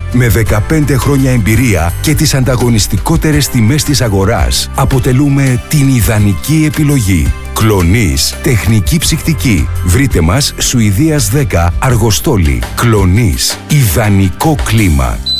Με 15 χρόνια εμπειρία και τις ανταγωνιστικότερες τιμές της αγοράς, αποτελούμε την ιδανική επιλογή. Κλονής Τεχνική Ψυκτική. Βρείτε μας Σουηδίας 10 Αργοστόλη. Κλονής. Ιδανικό κλίμα.